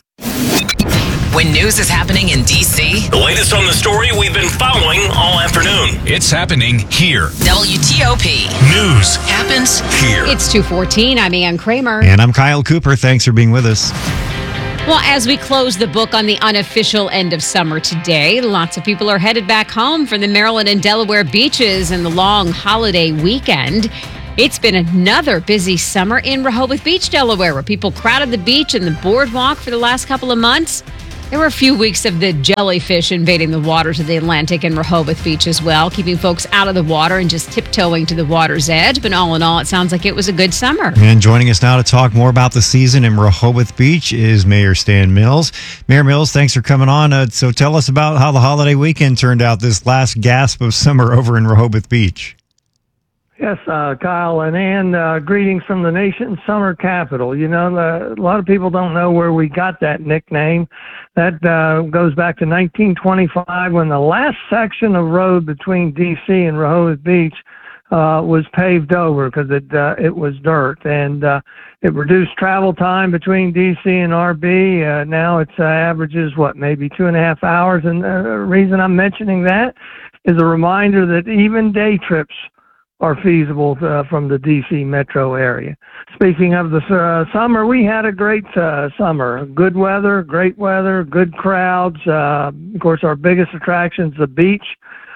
When news is happening in D.C., the latest on the story we've been following all afternoon. It's happening here. WTOP. News happens here. It's 2:14. I'm Ann Kramer. And I'm Kyle Cooper. Thanks for being with us. Well, as we close the book on the unofficial end of summer today, lots of people are headed back home from the Maryland and Delaware beaches and the long holiday weekend. It's been another busy summer in Rehoboth Beach, Delaware, where people crowded the beach and the boardwalk for the last couple of months. There were a few weeks of the jellyfish invading the waters of the Atlantic and Rehoboth Beach as well, keeping folks out of the water and just tiptoeing to the water's edge. But all in all, it sounds like it was a good summer. And joining us now to talk more about the season in Rehoboth Beach is Mayor Stan Mills. Mayor Mills, thanks for coming on. So tell us about how the holiday weekend turned out, this last gasp of summer over in Rehoboth Beach. Yes, Kyle and Ann, greetings from the nation's summer capital. You know, a lot of people don't know where we got that nickname. That goes back to 1925 when the last section of road between D.C. and Rehoboth Beach was paved over because it was dirt. And it reduced travel time between D.C. and RB. Now it averages, maybe 2.5 hours. And the reason I'm mentioning that is a reminder that even day trips are feasible from the D.C. metro area. Speaking of the summer, we had a great summer. Good weather, great weather, good crowds. Of course, our biggest attraction is the beach.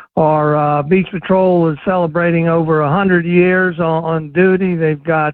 Our Beach Patrol is celebrating over 100 years on duty. They've got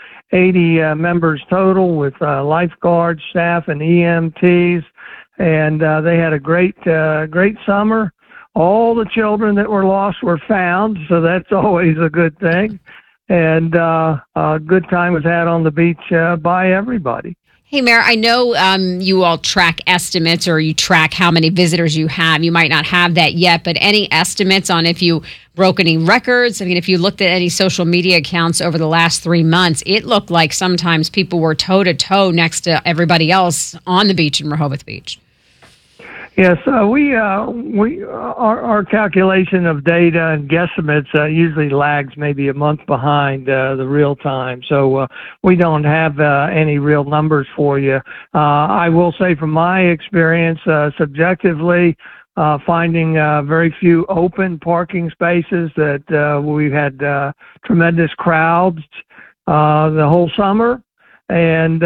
80 members total with lifeguards, staff, and EMTs. And they had a great summer. All the children that were lost were found, so that's always a good thing. And a good time was had on the beach by everybody. Hey, Mayor, I know you all track estimates or you track how many visitors you have. You might not have that yet, but any estimates on if you broke any records? I mean, if you looked at any social media accounts over the last 3 months, it looked like sometimes people were toe-to-toe next to everybody else on the beach in Rehoboth Beach. Yes, our calculation of data and guesstimates usually lags maybe a month behind the real time. So we don't have any real numbers for you. I will say from my experience, subjectively, finding very few open parking spaces that we've had tremendous crowds the whole summer. And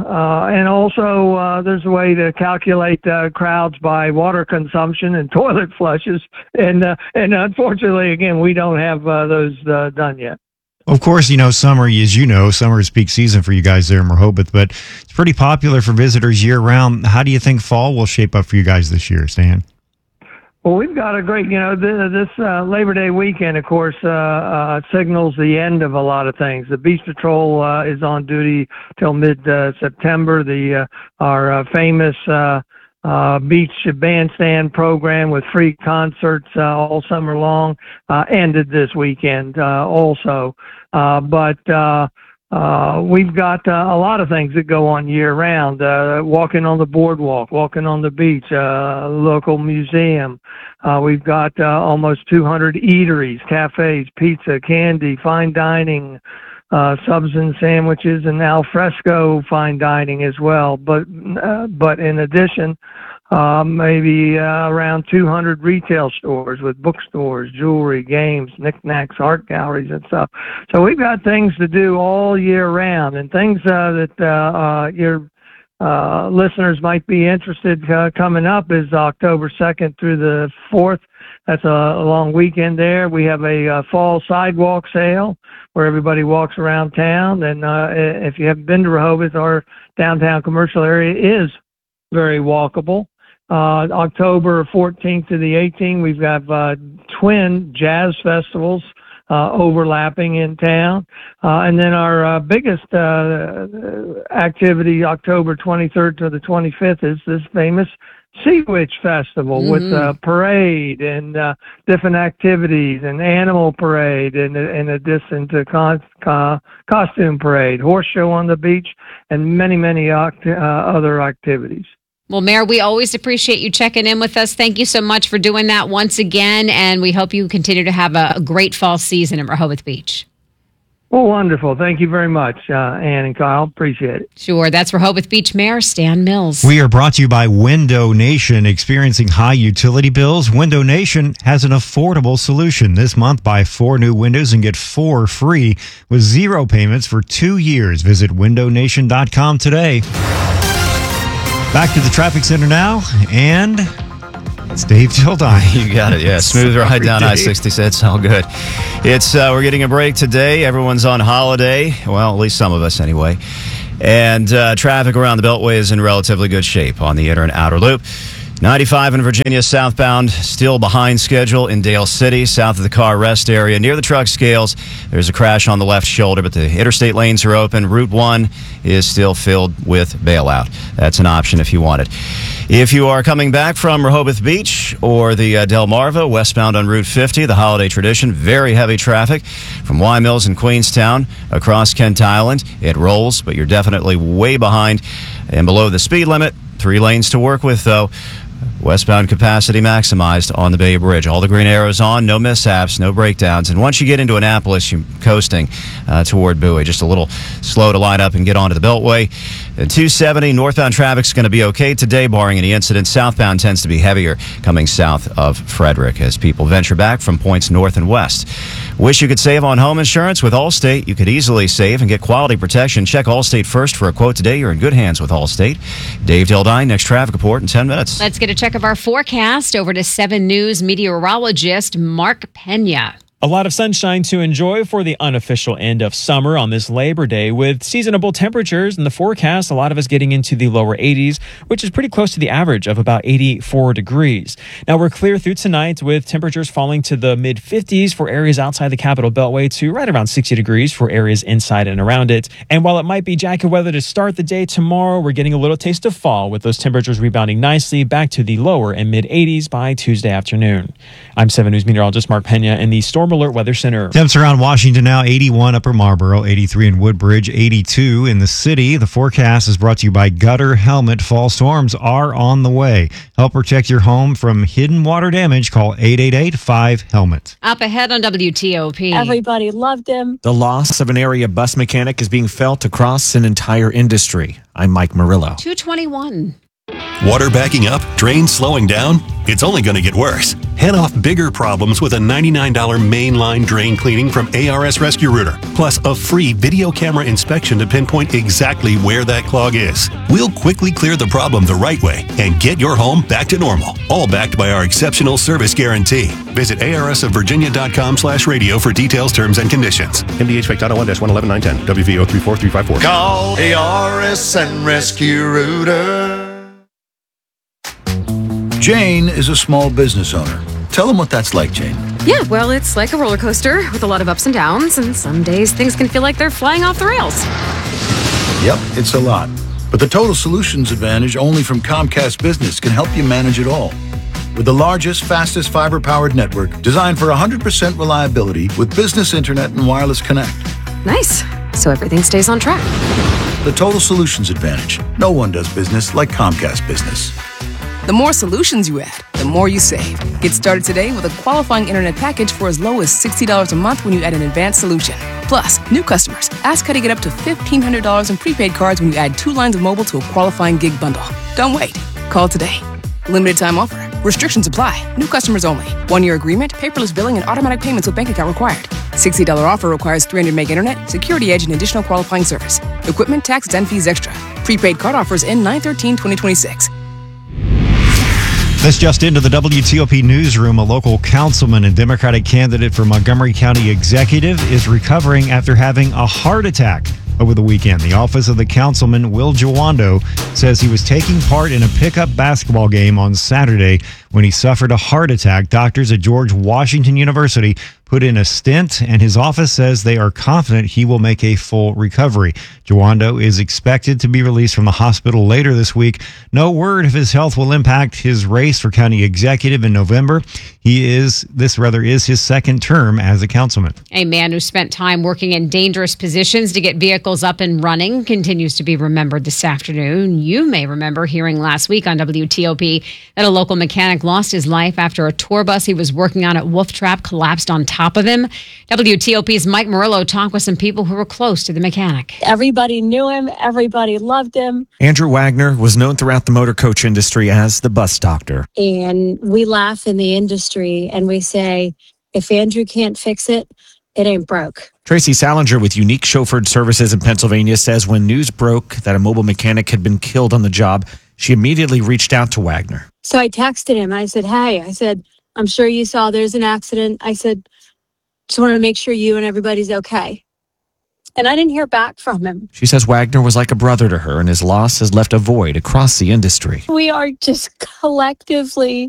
also there's a way to calculate crowds by water consumption and toilet flushes. And unfortunately, again, we don't have those done yet. Of course, summer is peak season for you guys there in Rehoboth, but it's pretty popular for visitors year round. How do you think fall will shape up for you guys this year, Stan? Well, we've got a great, this Labor Day weekend, of course, signals the end of a lot of things. The Beach Patrol is on duty till mid-September. Our famous beach bandstand program with free concerts all summer long ended this weekend also. But we've got a lot of things that go on year round. Walking on the boardwalk, walking on the beach, local museum. We've got almost 200 eateries, cafes, pizza, candy, fine dining, subs and sandwiches, and al fresco fine dining as well. But in addition, maybe around 200 retail stores with bookstores, jewelry, games, knickknacks, art galleries, and stuff. So we've got things to do all year round, and things that your listeners might be interested coming up is October 2nd through the 4th. That's a long weekend there. We have a fall sidewalk sale where everybody walks around town. And if you haven't been to Rehoboth, our downtown commercial area is very walkable. October 14th to the 18th, we've got twin jazz festivals overlapping in town. And then our biggest activity, October 23rd to the 25th, is this famous Sea Witch Festival with parade and different activities, and animal parade in addition to costume parade, horse show on the beach, and many other activities. Well, Mayor, we always appreciate you checking in with us. Thank you so much for doing that once again, and we hope you continue to have a great fall season in Rehoboth Beach. Well, wonderful. Thank you very much, Ann and Kyle. Appreciate it. Sure. That's Rehoboth Beach Mayor Stan Mills. We are brought to you by Window Nation. Experiencing high utility bills? Window Nation has an affordable solution. This month, buy 4 new windows and get 4 free with 0 payments for 2 years. Visit windownation.com today. Back to the traffic center now, and it's Dave Dildine. You got it, yeah. Smooth ride down I-66. It's all good. It's we're getting a break today. Everyone's on holiday. Well, at least some of us anyway. And traffic around the Beltway is in relatively good shape on the inner and outer loop. 95 in Virginia southbound, still behind schedule in Dale City, south of the car rest area. Near the truck scales, there's a crash on the left shoulder, but the interstate lanes are open. Route 1 is still filled with bailout. That's an option if you want it. If you are coming back from Rehoboth Beach or the Delmarva, westbound on Route 50, the holiday tradition, very heavy traffic from Y Mills and Queenstown across Kent Island. It rolls, but you're definitely way behind and below the speed limit. 3 lanes to work with, though. Westbound capacity maximized on the Bay Bridge. All the green arrows on, no mishaps, no breakdowns. And once you get into Annapolis, you're coasting toward Bowie. Just a little slow to line up and get onto the Beltway. And 270 northbound traffic's going to be okay today, barring any incidents. Southbound tends to be heavier coming south of Frederick as people venture back from points north and west. Wish you could save on home insurance with Allstate? You could easily save and get quality protection. Check Allstate first for a quote today. You're in good hands with Allstate. Dave Dildine, next traffic report in 10 minutes. Let's get a check of our forecast over to 7 News meteorologist Mark Pena. A lot of sunshine to enjoy for the unofficial end of summer on this Labor Day with seasonable temperatures in the forecast. A lot of us getting into the lower 80s, which is pretty close to the average of about 84 degrees. Now we're clear through tonight with temperatures falling to the mid 50s for areas outside the Capital Beltway to right around 60 degrees for areas inside and around it. And while it might be jacket weather to start the day tomorrow, we're getting a little taste of fall with those temperatures rebounding nicely back to the lower and mid 80s by Tuesday afternoon. I'm 7 News meteorologist Mark Pena in the Storm Alert Weather Center. Temps around Washington now, 81 Upper Marlboro, 83 in Woodbridge, 82 in the city. The forecast is brought to you by Gutter Helmet. Fall storms are on the way. Help protect your home from hidden water damage. Call 888-5-HELMET. Up ahead on WTOP. Everybody loved him. The loss of an area bus mechanic is being felt across an entire industry. I'm Mike Murillo. 221. Water backing up? Drains slowing down? It's only going to get worse. Head off bigger problems with a $99 mainline drain cleaning from ARS Rescue Rooter, plus a free video camera inspection to pinpoint exactly where that clog is. We'll quickly clear the problem the right way and get your home back to normal, all backed by our exceptional service guarantee. Visit arsofvirginia.com/radio for details, terms, and conditions. MDH Spec Title 1-111910, WVO 34354. Call ARS and Rescue Rooter. Jane is a small business owner. Tell them what that's like, Jane. Yeah, well, it's like a roller coaster with a lot of ups and downs, and some days things can feel like they're flying off the rails. Yep, it's a lot. But the Total Solutions Advantage only from Comcast Business can help you manage it all. With the largest, fastest fiber-powered network designed for 100% reliability with business internet and wireless connect. Nice. So everything stays on track. The Total Solutions Advantage. No one does business like Comcast Business. The more solutions you add, the more you save. Get started today with a qualifying internet package for as low as $60 a month when you add an advanced solution. Plus, new customers, ask how to get up to $1,500 in prepaid cards when you add 2 lines of mobile to a qualifying gig bundle. Don't wait. Call today. Limited time offer. Restrictions apply. New customers only. 1-year agreement, paperless billing, and automatic payments with bank account required. $60 offer requires 300 meg internet, security edge, and additional qualifying service. Equipment, taxes, and fees extra. Prepaid card offers end 9/13/2026. This just into the WTOP newsroom. A local councilman and Democratic candidate for Montgomery County Executive is recovering after having a heart attack over the weekend. The office of the councilman, Will Jawando, says he was taking part in a pickup basketball game on Saturday when he suffered a heart attack. Doctors at George Washington University put in a stent, and his office says they are confident he will make a full recovery. Jawando is expected to be released from the hospital later this week. No word if his health will impact his race for county executive in November. This is his second term as a councilman. A man who spent time working in dangerous positions to get vehicles up and running continues to be remembered this afternoon. You may remember hearing last week on WTOP that a local mechanic lost his life after a tour bus he was working on at Wolf Trap collapsed on top of him. WTOP's Mike Murillo talked with some people who were close to the mechanic. Everybody knew him. Everybody loved him. Andrew Wagner was known throughout the motor coach industry as the bus doctor. And we laugh in the industry and we say, if Andrew can't fix it, it ain't broke. Tracy Salinger with Unique Chauffeured Services in Pennsylvania says when news broke that a mobile mechanic had been killed on the job, she immediately reached out to Wagner. So I texted him. I said, hey, I'm sure you saw there's an accident. I said, just want to make sure you and everybody's okay. And I didn't hear back from him. She says Wagner was like a brother to her, and his loss has left a void across the industry. We are just collectively,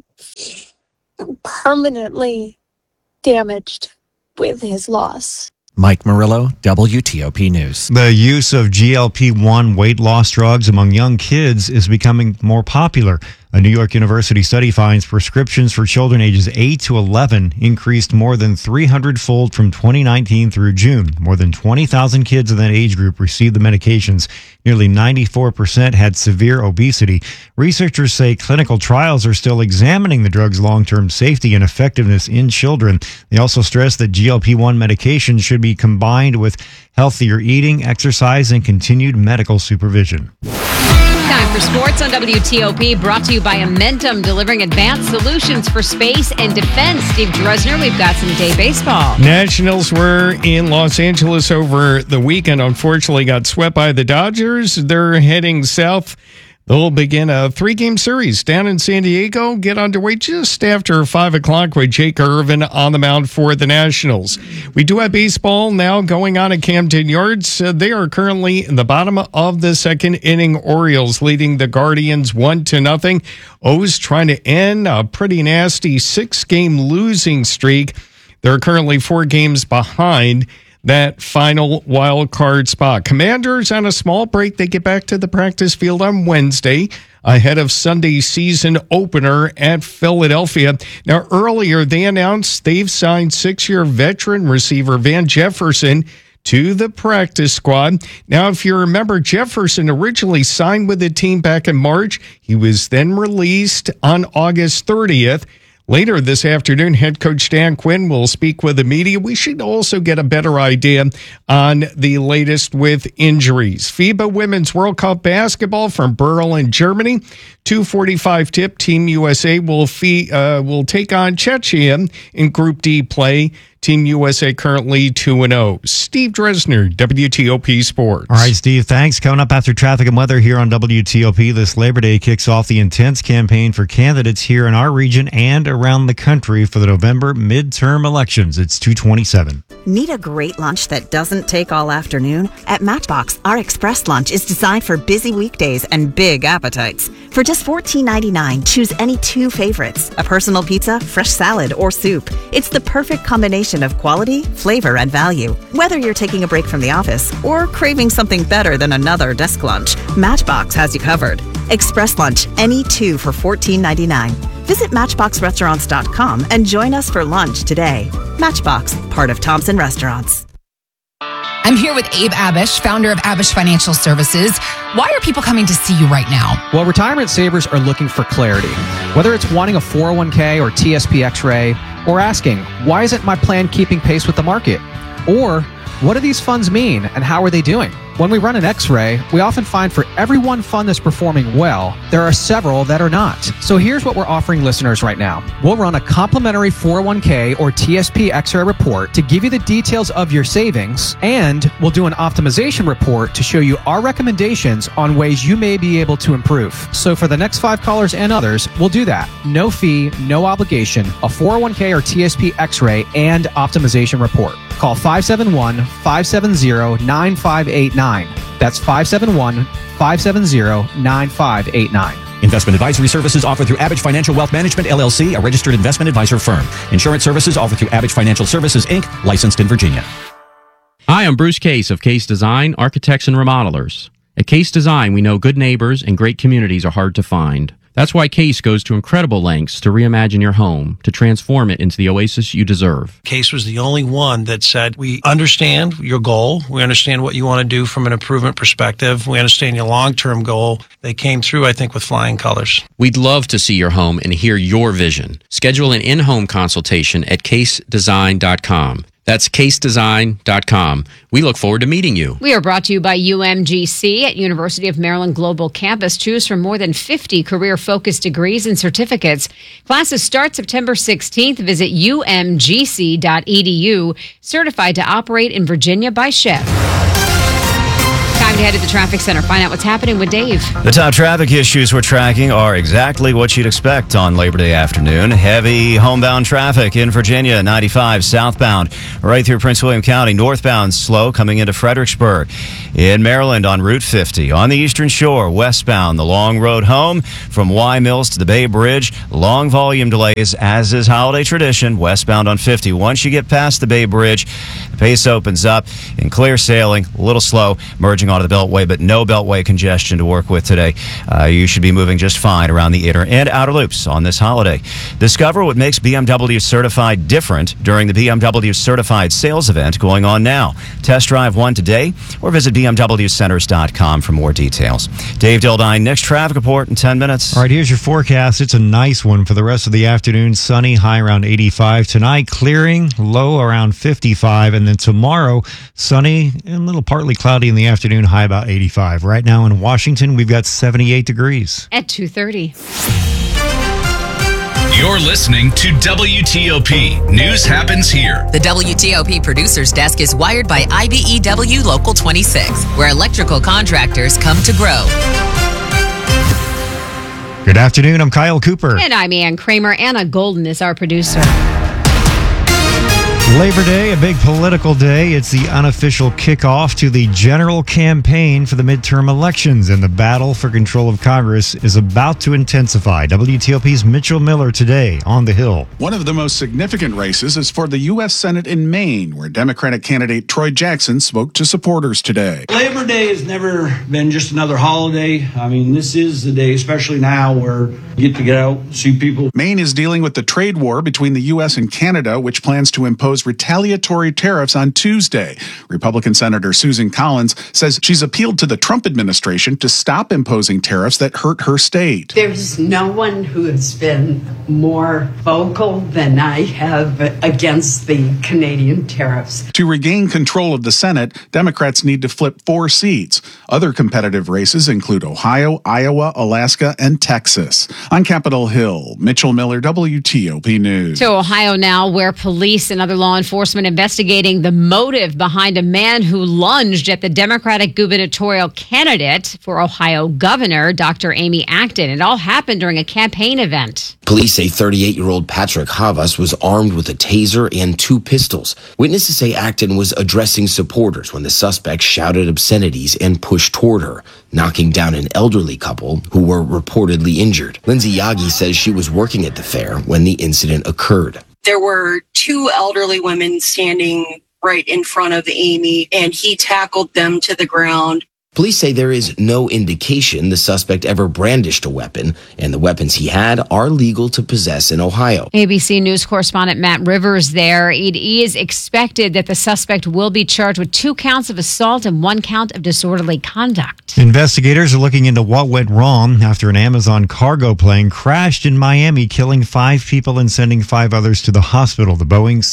permanently damaged with his loss. Mike Murillo, WTOP News. The use of GLP-1 weight loss drugs among young kids is becoming more popular. A New York University study finds prescriptions for children ages 8 to 11 increased more than 300-fold from 2019 through June. More than 20,000 kids in that age group received the medications. Nearly 94% had severe obesity. Researchers say clinical trials are still examining the drug's long-term safety and effectiveness in children. They also stress that GLP-1 medications should be combined with healthier eating, exercise, and continued medical supervision. Time for sports on WTOP, brought to you by Amentum, delivering advanced solutions for space and defense. Steve Dresner, we've got some day baseball. Nationals were in Los Angeles over the weekend. Unfortunately, got swept by the Dodgers. They're heading south. They'll begin a 3-game series down in San Diego, get underway just after 5 o'clock with Jake Irvin on the mound for the Nationals. We do have baseball now going on at Camden Yards. They are currently in the bottom of the second inning. Orioles leading the Guardians 1-0. O's trying to end a pretty nasty 6-game losing streak. They're currently 4 games behind that final wild card spot. Commanders on a small break. They get back to the practice field on Wednesday ahead of Sunday's season opener at Philadelphia. Now, earlier they announced they've signed 6-year veteran receiver Van Jefferson to the practice squad. Now, if you remember, Jefferson originally signed with the team back in March. He was then released on August 30th. Later this afternoon, head coach Dan Quinn will speak with the media. We should also get a better idea on the latest with injuries. FIBA Women's World Cup basketball from Berlin, Germany. 2:45 tip. Team USA will take on Czechia in Group D play. Team USA currently 2-0. Steve Dresner, WTOP Sports. All right, Steve, thanks. Coming up after traffic and weather here on WTOP, this Labor Day kicks off the intense campaign for candidates here in our region and around the country for the November midterm elections. It's 2:27. Need a great lunch that doesn't take all afternoon? At Matchbox, our express lunch is designed for busy weekdays and big appetites. For just $14.99, choose any 2 favorites, a personal pizza, fresh salad, or soup. It's the perfect combination of quality, flavor, and value. Whether you're taking a break from the office or craving something better than another desk lunch, Matchbox has you covered. Express lunch, any 2 for $14.99. Visit MatchboxRestaurants.com and join us for lunch today. Matchbox, part of Thompson Restaurants. I'm here with Abe Abish, founder of Abish Financial Services. Why are people coming to see you right now? Well, retirement savers are looking for clarity. Whether it's wanting a 401k or TSP X-ray, or asking, why isn't my plan keeping pace with the market? Or, what do these funds mean and how are they doing? When we run an X-ray, we often find for every one fund that's performing well, there are several that are not. So here's what we're offering listeners right now. We'll run a complimentary 401k or TSP X-ray report to give you the details of your savings, and we'll do an optimization report to show you our recommendations on ways you may be able to improve. So for the next 5 callers and others, we'll do that. No fee, no obligation, a 401k or TSP X-ray and optimization report. Call 571-570-9589. That's 571-570-9589. Investment advisory services offered through Abbage Financial Wealth Management, LLC, a registered investment advisor firm. Insurance services offered through Abbage Financial Services, Inc., licensed in Virginia. Hi, I'm Bruce Case of Case Design, Architects and Remodelers. At Case Design, we know good neighbors and great communities are hard to find. That's why Case goes to incredible lengths to reimagine your home, to transform it into the oasis you deserve. Case was the only one that said, we understand your goal. We understand what you want to do from an improvement perspective. We understand your long-term goal. They came through, I think, with flying colors. We'd love to see your home and hear your vision. Schedule an in-home consultation at casedesign.com. That's casedesign.com. We look forward to meeting you. We are brought to you by UMGC at University of Maryland Global Campus. Choose from more than 50 career-focused degrees and certificates. Classes start September 16th. Visit umgc.edu. Certified to operate in Virginia by Chef. Time to head to the traffic center. Find out what's happening with Dave. The top traffic issues we're tracking are exactly what you'd expect on Labor Day afternoon. Heavy homebound traffic in Virginia, 95 southbound, right through Prince William County. Northbound slow coming into Fredericksburg. In Maryland on Route 50. On the Eastern Shore, westbound, the long road home from Y Mills to the Bay Bridge. Long volume delays, as is holiday tradition, westbound on 50. Once you get past the Bay Bridge, the pace opens up in clear sailing, a little slow, merging onto the Beltway, but no Beltway congestion to work with today. You should be moving just fine around the inner and outer loops on this holiday. Discover what makes BMW Certified different during the BMW Certified sales event going on now. Test drive one today or visit BMWcenters.com for more details. Dave Dildine, next traffic report in 10 minutes. All right, here's your forecast. It's a nice one for the rest of the afternoon. Sunny, high around 85. Tonight, clearing, low around 55. And then tomorrow, sunny and a little partly cloudy in the afternoon, high about 85. Right now in Washington, we've got 78 degrees. At 2:30. You're listening to WTOP. News happens here. The WTOP Producers Desk is wired by IBEW Local 26, where electrical contractors come to grow. Good afternoon. I'm Kyle Cooper. And I'm Ann Kramer. Anna Golden is our producer. Labor Day, a big political day. It's the unofficial kickoff to the general campaign for the midterm elections, and the battle for control of Congress is about to intensify. WTOP's Mitchell Miller today on the Hill. One of the most significant races is for the U.S. Senate in Maine, where Democratic candidate Troy Jackson spoke to supporters today. Labor Day has never been just another holiday. I mean, this is the day, especially now, where you get to get out, see people. Maine is dealing with the trade war between the U.S. and Canada, which plans to impose retaliatory tariffs on Tuesday. Republican Senator Susan Collins says she's appealed to the Trump administration to stop imposing tariffs that hurt her state. There's no one who has been more vocal than I have against the Canadian tariffs. To regain control of the Senate, Democrats need to flip 4 seats. Other competitive races include Ohio, Iowa, Alaska, and Texas. On Capitol Hill, Mitchell Miller, WTOP News. To Ohio now, where police and other law enforcement investigating the motive behind a man who lunged at the Democratic gubernatorial candidate for Ohio governor, Dr. Amy Acton. It all happened during a campaign event. Police say 38-year-old Patrick Havas was armed with a taser and 2 pistols. Witnesses say Acton was addressing supporters when the suspect shouted obscenities and pushed toward her, knocking down an elderly couple who were reportedly injured. Lindsay Yagi says she was working at the fair when the incident occurred. There were 2 elderly women standing right in front of Amy, and he tackled them to the ground. Police say there is no indication the suspect ever brandished a weapon, and the weapons he had are legal to possess in Ohio. ABC News correspondent Matt Rivers there. It is expected that the suspect will be charged with 2 counts of assault and 1 count of disorderly conduct. Investigators are looking into what went wrong after an Amazon cargo plane crashed in Miami, killing 5 people and sending 5 others to the hospital. The Boeing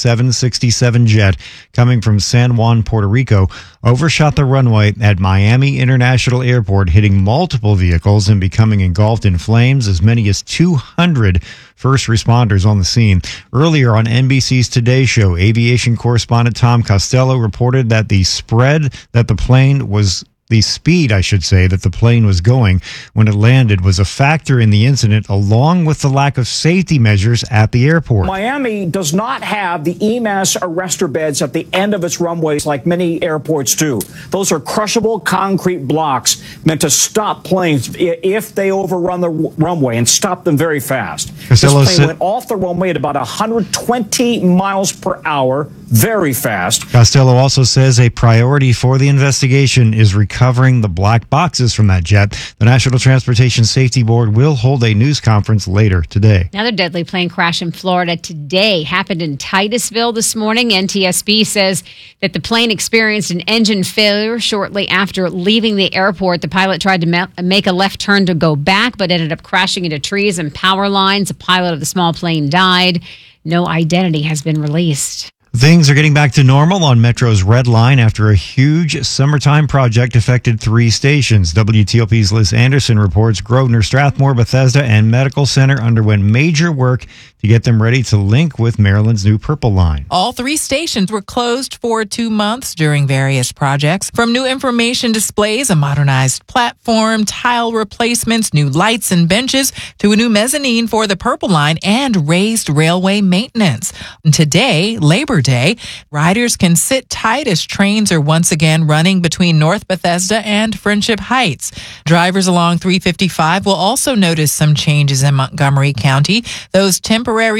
767 jet, coming from San Juan, Puerto Rico, overshot the runway at Miami International Airport, hitting multiple vehicles and becoming engulfed in flames. As many as 200 first responders on the scene. Earlier on NBC's Today Show, aviation correspondent Tom Costello reported that the spread that the plane was The speed, I should say, that the plane was going when it landed was a factor in the incident, along with the lack of safety measures at the airport. Miami does not have the EMAS arrestor beds at the end of its runways like many airports do. Those are crushable concrete blocks meant to stop planes if they overrun the runway and stop them very fast. Costello this plane went off the runway at about 120 miles per hour, very fast. Costello also says a priority for the investigation is recovering the black boxes from that jet. The National Transportation Safety Board will hold a news conference later today. Another deadly plane crash in Florida today happened in Titusville this morning. NTSB says that the plane experienced an engine failure shortly after leaving the airport. The pilot tried to make a left turn to go back, but ended up crashing into trees and power lines. The pilot of the small plane died. No identity has been released. Things are getting back to normal on Metro's Red Line after a huge summertime project affected 3 stations. WTOP's Liz Anderson reports Grosvenor, Strathmore, Bethesda, and Medical Center underwent major work to get them ready to link with Maryland's new Purple Line. All 3 stations were closed for 2 months during various projects. From new information displays, a modernized platform, tile replacements, new lights and benches, to a new mezzanine for the Purple Line and raised railway maintenance. And today, Labor Day, riders can sit tight as trains are once again running between North Bethesda and Friendship Heights. Drivers along 355 will also notice some changes in Montgomery County. Those temporary